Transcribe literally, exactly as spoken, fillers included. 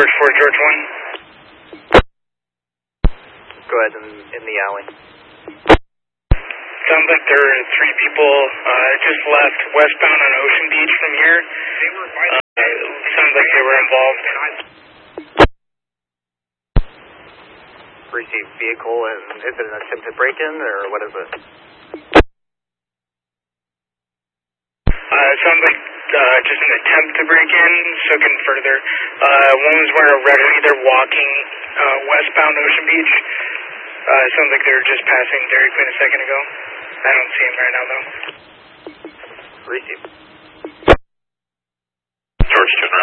George four, George one. Go ahead, in, in the alley. Sounds like there are three people uh, just left westbound on Ocean Beach from here. Uh, sounds like they were involved. Received vehicle, and is it an attempted break-in, or what is it? Uh, it sounds like uh, just an attempt to break in, so can further. Uh, one was wearing a red hoodie, they're walking uh, westbound Ocean Beach. Uh, sounds like they were just passing Dairy Queen a second ago. I don't see him right now, though. Received. George two,